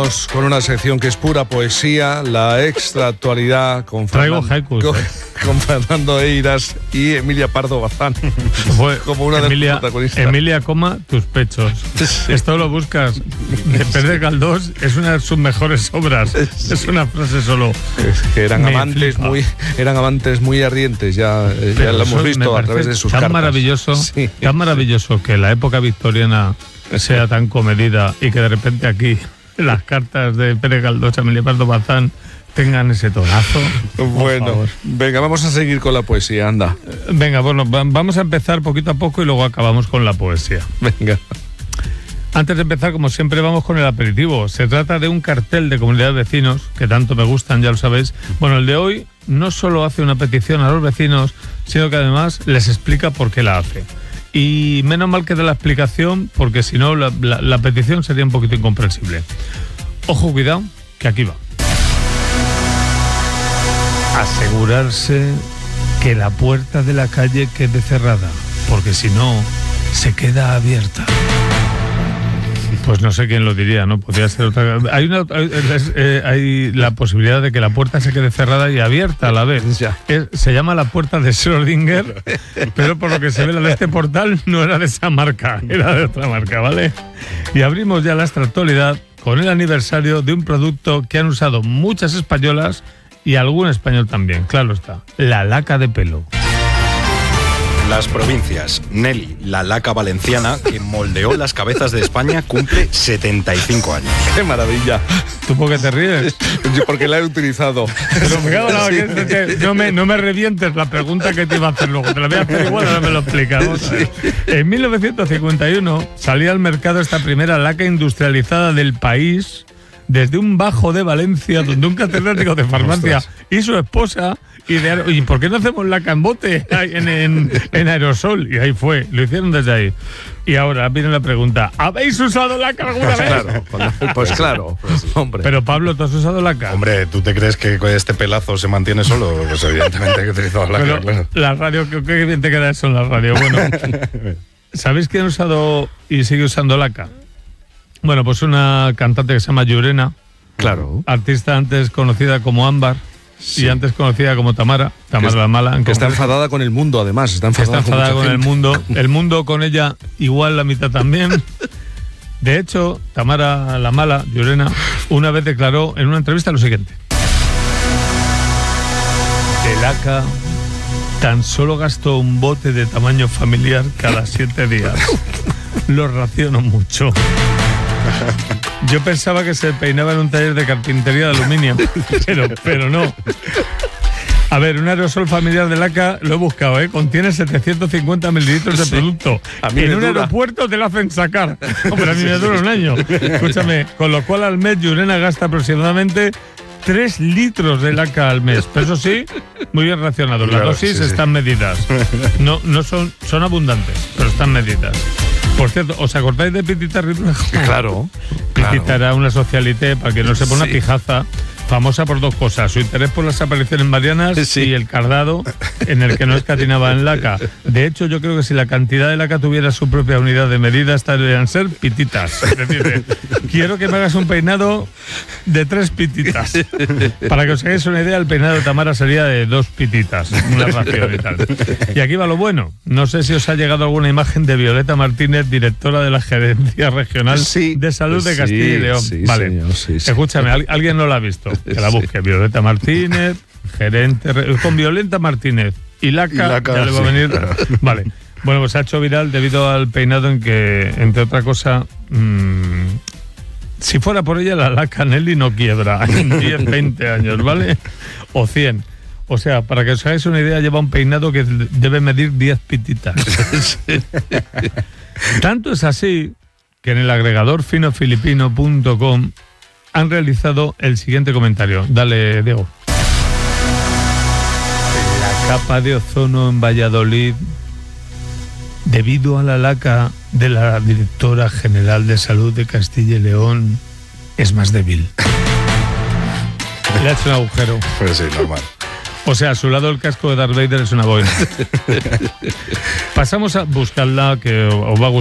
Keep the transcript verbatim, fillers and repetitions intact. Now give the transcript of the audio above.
Vamos con una sección que es pura poesía, la extra actualidad con Traigo Fernando, haikus, con, eh. con Fernando Eiras y Emilia Pardo Bazán. Como una Emilia, de las protagonistas. Emilia, coma tus pechos. Sí. Esto lo buscas. De Pérez Galdós es una de sus mejores obras. Sí. Es una frase solo. Es que eran Me amantes flipa. muy, eran amantes muy ardientes. Ya, eh, ya lo hemos visto a través de sus tan cartas. Maravilloso, Sí. tan maravilloso que la época victoriana sea tan comedida y que de repente aquí las cartas de Pérez Galdós, Emilia Pardo Bazán tengan ese tonazo. Bueno, venga, vamos a seguir con la poesía, anda. Venga, bueno, va- vamos a empezar poquito a poco y luego acabamos con la poesía. Venga. Antes de empezar, como siempre, vamos con el aperitivo. Se trata de un cartel de comunidad de vecinos, que tanto me gustan, ya lo sabéis. Bueno, el de hoy no solo hace una petición a los vecinos, sino que además les explica por qué la hace. Y menos mal que da la explicación, porque si no, la, la, la petición sería un poquito incomprensible. Ojo, cuidado, que aquí va. Asegurarse que la puerta de la calle quede cerrada, porque si no, se queda abierta. Pues no sé quién lo diría, ¿no? Podría ser otra. Hay, una, hay, es, eh, hay la posibilidad de que la puerta se quede cerrada y abierta a la vez. Ya. Es, se llama la puerta de Schrödinger, pero por lo que se ve la de este portal no era de esa marca, era de otra marca, ¿vale? Y abrimos ya la extra actualidad con el aniversario de un producto que han usado muchas españolas y algún español también, claro está, la laca de pelo. Las provincias. Nelly, la laca valenciana, que moldeó las cabezas de España, cumple setenta y cinco años. ¡Qué maravilla! ¿Tú por qué te ríes? Yo porque la he utilizado. Pero me cago en la- Sí. que- que- que- no, me, no me revientes la pregunta que te iba a hacer luego. Te la voy a hacer igual, ahora me lo explicas. Vamos a ver. En mil novecientos cincuenta y uno salía al mercado esta primera laca industrializada del país desde un bajo de Valencia, donde un catedrático de farmacia Ostras. y su esposa idearon, ¿y por qué no hacemos laca en bote en, en, en aerosol? Y ahí fue, lo hicieron desde ahí. Y ahora viene la pregunta, ¿habéis usado laca alguna vez? Claro, pues claro, hombre. Pero Pablo, ¿tú has usado laca? Hombre, ¿tú te crees que con este pelazo se mantiene solo? Pues evidentemente hay que utilizar la Pero laca, claro. la radio, qué, qué bien te queda eso en la radio. Bueno, ¿sabéis quién ha usado y sigue usando laca? Bueno, pues una cantante que se llama Llurena, Claro. artista antes conocida como Ámbar Sí. y antes conocida como Tamara, Tamara Que es- la Mala. en Que está concreto, enfadada con el mundo, además. Está que enfadada, está enfadada con, con mucha el gente. mundo. El mundo con ella igual la mitad también. De hecho, Tamara la Mala, Llurena, una vez declaró en una entrevista lo siguiente. El laca tan solo gastó un bote de tamaño familiar cada siete días. Lo raciono mucho. Yo pensaba que se peinaba en un taller de carpintería de aluminio, pero, pero no. A ver, un aerosol familiar de laca, lo he buscado, ¿eh? Contiene setecientos cincuenta mililitros de Sí. producto. A mí en me un dura. aeropuerto te lo hacen sacar. Hombre, a mí me dura un año. Escúchame, con lo cual al mes Llurena gasta aproximadamente tres litros de laca al mes. Pero eso sí, muy bien racionado. Las Claro, dosis sí, sí. están medidas. No, no son, son abundantes, pero están medidas. Por cierto, ¿os acordáis de Pitita Ritmejo? Claro. Pitita era una socialité, para que no sepa, una Sí. pijaza, famosa por dos cosas: su interés por las apariciones marianas Sí. y el cardado, en el que no escatinaba en laca. De hecho, yo creo que si la cantidad de laca tuviera su propia unidad de medida, estarían ser pititas. Es decir, eh, quiero que me hagas un peinado de tres pititas. Para que os hagáis una idea, el peinado de Tamara sería de dos pititas, una ración y tal. Y aquí va lo bueno. No sé si os ha llegado alguna imagen de Violeta Martínez, directora de la Gerencia Regional Sí. de Salud de Sí, Castilla y León. sí, vale. señor, sí, sí. Escúchame, ¿al- alguien no la ha visto. Que la Sí. busque. Violeta Martínez, gerente. re- Con Violeta Martínez y laca, Y laca, ya le va a sí, venir. claro. Vale. Bueno, pues se ha hecho viral debido al peinado en que, entre otra cosa, mmm, si fuera por ella, la laca Nelly no quiebra en diez, veinte años, ¿vale? O cien. O sea, para que os hagáis una idea, lleva un peinado que debe medir diez pititas. Tanto es así que en el agregador finofilipino punto com han realizado el siguiente comentario. Dale, Diego. La capa de ozono en Valladolid, debido a la laca de la directora general de Salud de Castilla y León, es más débil. Le ha hecho un agujero. Pues sí, normal. O sea, a su lado el casco de Darth Vader es una boina. Pasamos a buscarla, que os va a gustar.